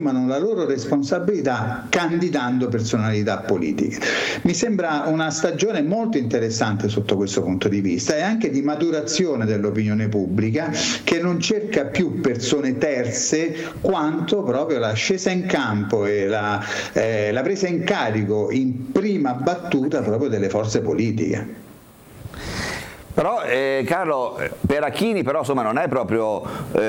la loro responsabilità candidando personalità politiche. Mi sembra una stagione molto interessante sotto questo punto di vista e anche di maturazione dell'opinione pubblica, che non cerca più persone terze quanto proprio la scesa in campo e la presa in carico in prima battuta proprio delle forze politiche. Però Carlo, Perachini però insomma non è proprio,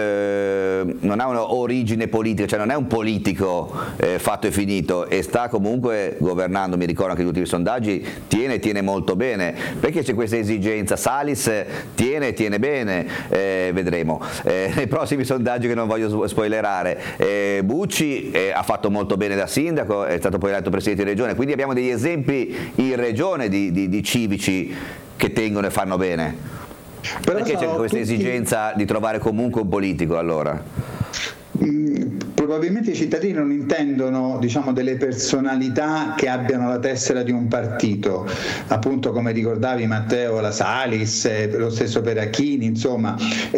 non ha un'origine politica, cioè non è un politico fatto e finito, e sta comunque governando. Mi ricordo anche gli ultimi sondaggi, tiene molto bene. Perché c'è questa esigenza? Salis tiene bene, vedremo nei prossimi sondaggi che non voglio spoilerare. Bucci ha fatto molto bene da sindaco, è stato poi eletto presidente di regione, quindi abbiamo degli esempi in regione di civici che tengono e fanno bene. Però perché c'è questa esigenza di trovare comunque un politico allora? Probabilmente i cittadini non intendono, diciamo, delle personalità che abbiano la tessera di un partito, appunto come ricordavi Matteo, la Salis, lo stesso Perachini, insomma,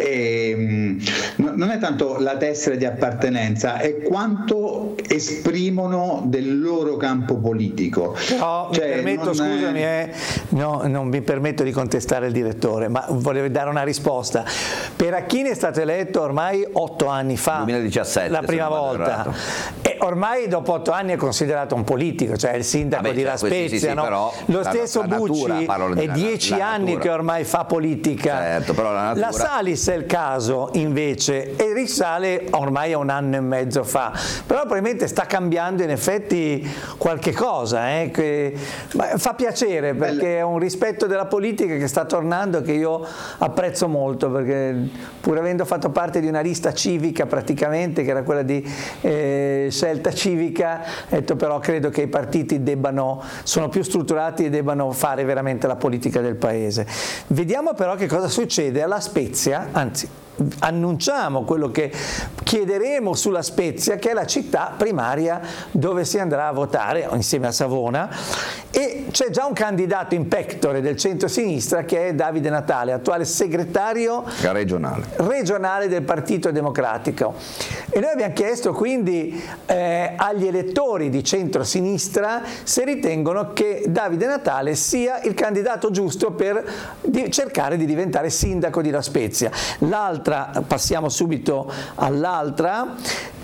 non è tanto la tessera di appartenenza, è quanto esprimono del loro campo politico. Però cioè, mi permetto, scusami, non mi permetto di contestare il direttore, ma volevo dare una risposta. Perachini è stato eletto ormai 8 anni fa, 2017, la prima volta, e ormai dopo 8 anni è considerato un politico, cioè il sindaco di La Spezia, sì, no? però Lo stesso Bucci è 10 anni che ormai fa politica. Certo, però la Salis è il caso invece, e risale ormai a 1 anno e mezzo fa, però probabilmente sta cambiando in effetti qualche cosa, che fa piacere, perché è un rispetto della politica che sta tornando, che io apprezzo molto, perché pur avendo fatto parte di una lista civica praticamente, che era quella di Scelta Civica, però credo che i partiti sono più strutturati e debbano fare veramente la politica del paese. Vediamo però che cosa succede alla Spezia, anzi annunciamo quello che chiederemo sulla Spezia, che è la città primaria dove si andrà a votare insieme a Savona, e c'è già un candidato in pectore del centro-sinistra che è Davide Natale, attuale segretario regionale del Partito Democratico, e noi abbiamo chiesto quindi agli elettori di centro-sinistra se ritengono che Davide Natale sia il candidato giusto per cercare di diventare sindaco di La Spezia. Passiamo subito all'altra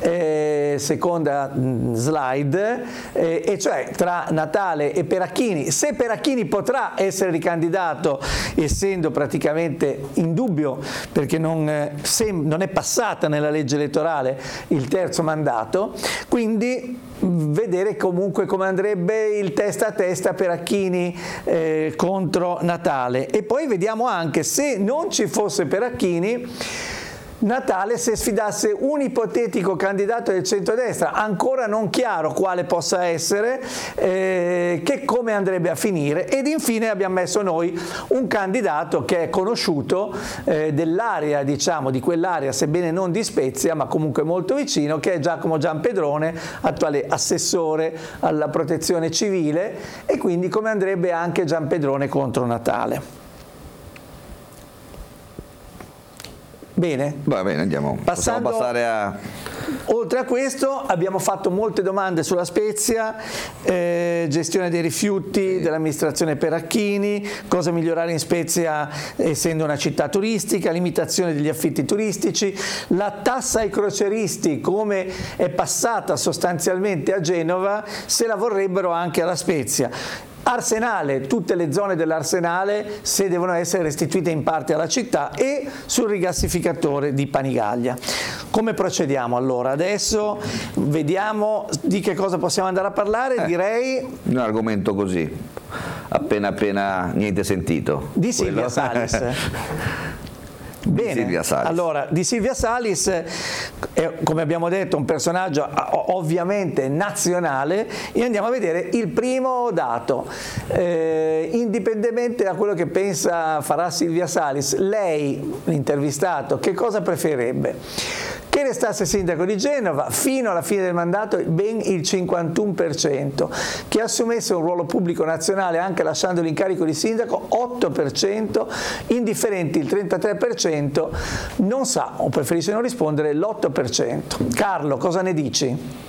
seconda slide, e cioè tra Natale e Perachini. Se Perachini potrà essere ricandidato, essendo praticamente in dubbio, perché non è passata nella legge elettorale il terzo mandato, quindi vedere comunque come andrebbe il testa a testa Perachini contro Natale. E poi vediamo anche, se non ci fosse Perachini, Natale se sfidasse un ipotetico candidato del centrodestra, ancora non chiaro quale possa essere, che come andrebbe a finire. Ed infine abbiamo messo noi un candidato che è conosciuto dell'area, diciamo, di quell'area, sebbene non di Spezia, ma comunque molto vicino, che è Giacomo Giampedrone, attuale assessore alla protezione civile, e quindi come andrebbe anche Giampedrone contro Natale. Bene? Va bene, possiamo passare a... Oltre a questo abbiamo fatto molte domande sulla Spezia, gestione dei rifiuti, dell'amministrazione Perachini, cosa migliorare in Spezia essendo una città turistica, limitazione degli affitti turistici, la tassa ai crocieristi come è passata sostanzialmente a Genova, se la vorrebbero anche alla Spezia. Arsenale, tutte le zone dell'Arsenale se devono essere restituite in parte alla città, e sul rigassificatore di Panigaglia. Come procediamo allora? Adesso vediamo di che cosa possiamo andare a parlare. Direi un argomento così appena niente sentito di Silvia Salis. Bene, allora di Silvia Salis, come abbiamo detto, un personaggio ovviamente nazionale, e andiamo a vedere il primo dato. Indipendentemente da quello che pensa farà Silvia Salis, lei, l'intervistato, che cosa preferirebbe? Che restasse sindaco di Genova fino alla fine del mandato ben il 51%, che assumesse un ruolo pubblico nazionale anche lasciando l'incarico di sindaco 8%, indifferenti il 33%, non sa o preferisce non rispondere l'8%. Carlo, cosa ne dici?